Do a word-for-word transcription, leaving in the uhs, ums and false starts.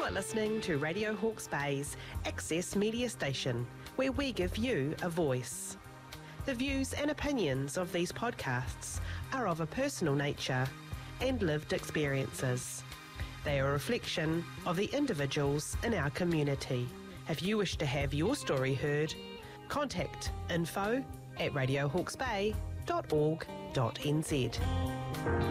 You're listening to Radio Hawke's Bay's Access Media Station, where we give you a voice. The views and opinions of these podcasts are of a personal nature and lived experiences. They are a reflection of the individuals in our community. If you wish to have your story heard, contact info at radio hawke's bay dot org dot n z.